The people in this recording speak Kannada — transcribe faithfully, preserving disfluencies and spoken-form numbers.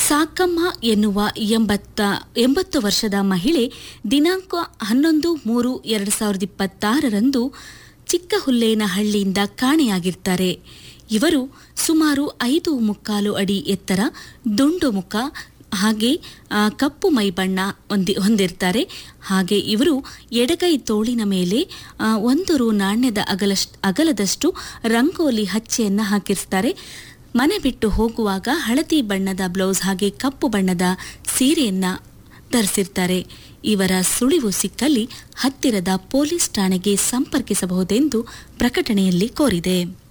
ಸಾಕಮ್ಮ ಎನ್ನುವ ಎಂಬತ್ತ ಎಂಬತ್ತು ವರ್ಷದ ಮಹಿಳೆ ದಿನಾಂಕ ಹನ್ನೊಂದು ಮೂರು ಎರಡು ಸಾವಿರದ ಇಪ್ಪತ್ತಾರರಂದು ಚಿಕ್ಕಹುಲ್ಲೇನಹಳ್ಳಿಯಿಂದ ಕಾಣೆಯಾಗಿರ್ತಾರೆ. ಇವರು ಸುಮಾರು ಐದು ಮುಕ್ಕಾಲು ಅಡಿ ಎತ್ತರ, ದುಂಡು ಮುಖ, ಹಾಗೆ ಕಪ್ಪು ಮೈಬಣ್ಣ ಹೊಂದಿ ಹೊಂದಿರ್ತಾರೆ. ಹಾಗೆ ಇವರು ಎಡಗೈ ತೋಳಿನ ಮೇಲೆ ಒಂದು ರು ನಾಣ್ಯದ ಅಗಲ ಅಗಲದಷ್ಟು ರಂಗೋಲಿ ಹಚ್ಚೆಯನ್ನು ಹಾಕಿರ್ತಾರೆ. ಮನೆ ಬಿಟ್ಟು ಹೋಗುವಾಗ ಹಳದಿ ಬಣ್ಣದ ಬ್ಲೌಸ್ ಹಾಗೆ ಕಪ್ಪು ಬಣ್ಣದ ಸೀರೆಯನ್ನ ಧರಿಸಿರ್ತಾರೆ. ಇವರ ಸುಳಿವು ಸಿಕ್ಕಲ್ಲಿ ಹತ್ತಿರದ ಪೊಲೀಸ್ ಠಾಣೆಗೆ ಸಂಪರ್ಕಿಸಬಹುದೆಂದು ಪ್ರಕಟಣೆಯಲ್ಲಿ ಕೋರಿದೆ.